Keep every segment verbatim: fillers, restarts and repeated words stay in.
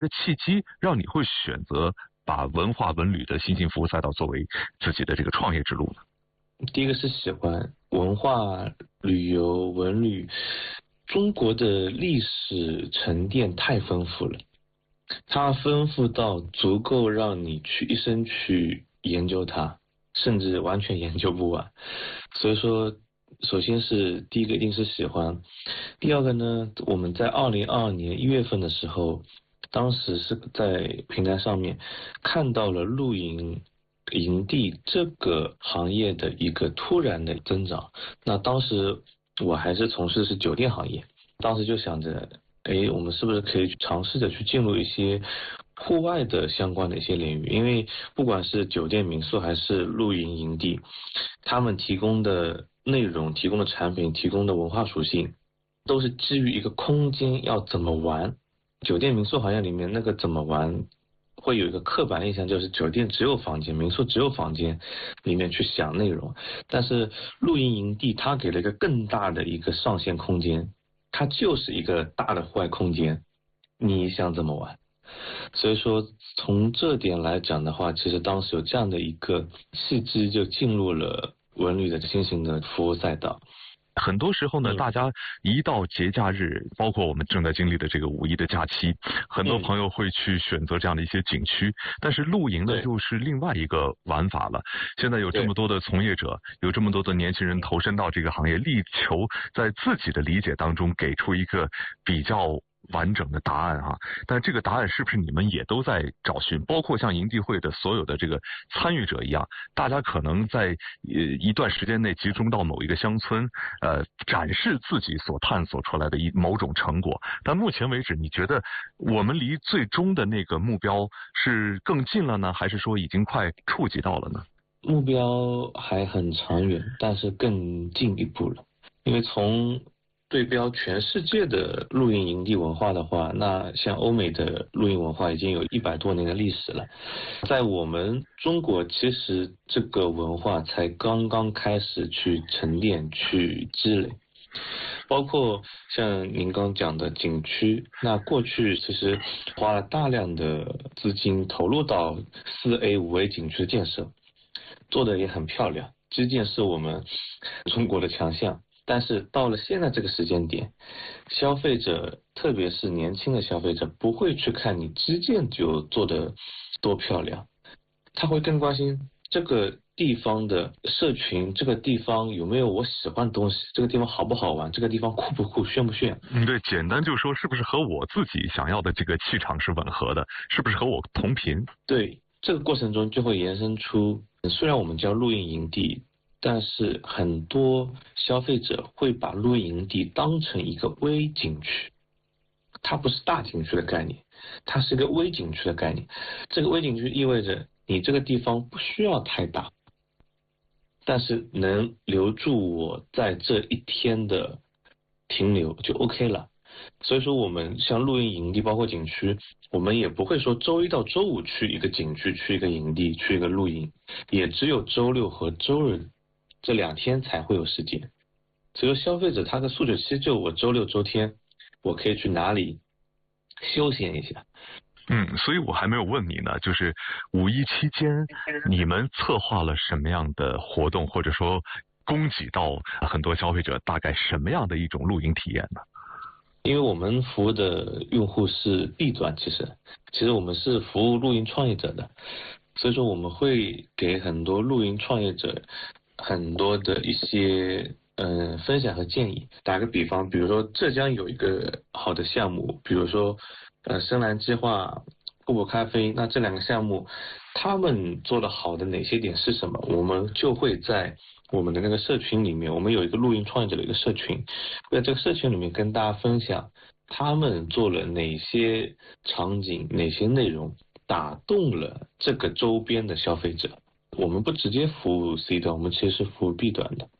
的契机让你会选择把文化文旅的新兴服务赛道作为自己的这个创业之路呢？ 第一个是喜欢文化旅游文旅，中国的历史沉淀太丰富了，它丰富到足够让你去一生去研究它，甚至完全研究不完。所以说首先是第一个一定是喜欢，第二个呢，我们在二零二二年一月份的时候，当时是在平台上面看到了露营营地这个行业的一个突然的增长。那当时我还是从事是酒店行业，当时就想着，哎，我们是不是可以尝试着去进入一些户外的相关的一些领域？因为不管是酒店民宿还是露营营地，他们提供的内容、提供的产品、提供的文化属性，都是基于一个空间要怎么玩。酒店民宿行业里面那个怎么玩，会有一个刻板印象，就是酒店只有房间，民宿只有房间里面去想内容。但是露营营地它给了一个更大的一个上限空间，它就是一个大的户外空间，你想怎么玩？所以说从这点来讲的话，其实当时有这样的一个契机，就进入了文旅的新型的服务赛道。 很多时候呢， 嗯大家一到节假日，包括我们正在经历的这个五一的假期，很多朋友会去选择这样的一些景区，但是露营呢对又是另外一个玩法了。现在有这么多的从业者，有这么多的年轻人投身到这个行业，力求在自己的理解当中给出一个比较完整的答案哈，但这个答案是不是你们也都在找寻？包括像营地会的所有的这个参与者一样，大家可能在呃一段时间内集中到某一个乡村，呃，展示自己所探索出来的一某种成果。但目前为止，你觉得我们离最终的那个目标是更近了呢，还是说已经快触及到了呢？ 目标还很长远，但是更进一步了。因为从对标全世界的露营营地文化的话，那像欧美的露营文化已经有一百多年的历史了。在我们中国，其实这个文化才刚刚开始去沉淀、去积累。包括像您刚讲的景区，那过去其实花了大量的资金投入到四 A、五 A 景区的建设，做的也很漂亮，基建是我们中国的强项。但是到了现在这个时间点，消费者特别是年轻的消费者不会去看你基建就做的多漂亮，他会更关心这个地方的社群，这个地方有没有我喜欢的东西，这个地方好不好玩，这个地方酷不酷，炫不炫。 嗯，对，简单就说是不是和我自己想要的这个气场是吻合的，是不是和我同频？ 对，这个过程中就会延伸出，虽然我们叫露营营地，但是很多消费者会把露营营地当成一个微景区，它不是大景区的概念，它是一个微景区的概念。这个微景区意味着你这个地方不需要太大，但是能留住我在这一天的停留就 OK 了。所以说我们像露营营地包括景区，我们也不会说周一到周五去一个景区，去一个营地，去一个露营，也只有周六和周日这两天才会有时间。所以说消费者他的诉求其实就我周六周天我可以去哪里休闲一下。 嗯，所以我还没有问你呢，就是五一期间你们策划了什么样的活动，或者说供给到很多消费者大概什么样的一种露营体验呢？ 因为我们服务的用户是 B 端，其实其实我们是服务露营创业者的，所以说我们会给很多露营创业者很多的一些嗯分享和建议。打个比方，比如说浙江有一个好的项目，比如说呃深蓝计划、瀑布咖啡，那这两个项目他们做的好的哪些点是什么，我们就会在我们的那个社群里面，我们有一个露营创业者的一个社群，在这个社群里面跟大家分享他们做了哪些场景、哪些内容打动了这个周边的消费者。我们不直接服务 C 端，我们其实是服务 B 端的。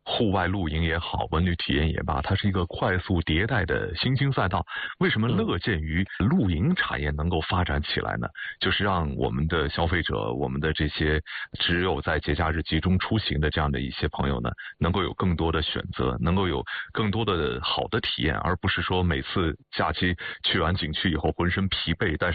户外露营也好，文旅体验也罢，它是一个快速迭代的新兴赛道。为什么乐见于露营产业能够发展起来呢？就是让我们的消费者，我们的这些只有在节假日集中出行的这样的一些朋友呢，能够有更多的选择，能够有更多的好的体验，而不是说每次假期去完景区以后浑身疲惫，但是